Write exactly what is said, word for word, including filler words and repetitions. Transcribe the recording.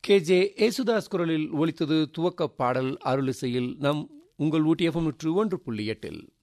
K J Yesudas குரலில் ஒலித்தது துவக்க பாடல். அருளிசையில் நம் உங்கள் ஊட்டி எஃப்எம் நூற்று ஒன்று புள்ளி எட்டில்